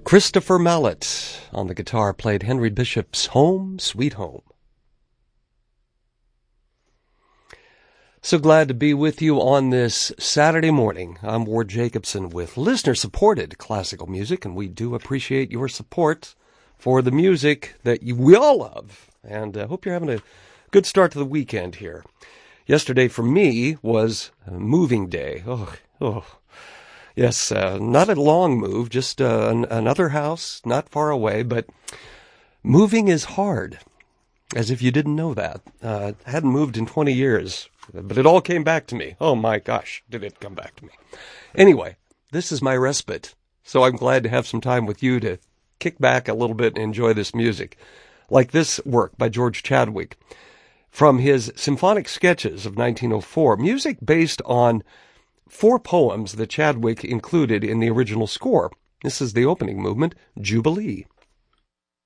Christopher Mallet on the guitar played Henry Bishop's Home, Sweet Home. So glad to be with you on this Saturday morning. I'm Ward Jacobson with listener-supported classical music, and we do appreciate your support for the music that we all love. And I hope you're having a good start to the weekend here. Yesterday for me was moving day. Yes, not a long move, just another house not far away, but moving is hard, as if you didn't know that. I hadn't moved in 20 years, but it all came back to me. Oh my gosh, did it come back to me. Anyway, this is my respite, so I'm glad to have some time with you to kick back a little bit and enjoy this music, like this work by George Chadwick from his Symphonic Sketches of 1904, music based on 4 poems that Chadwick included in the original score. This is the opening movement, Jubilee.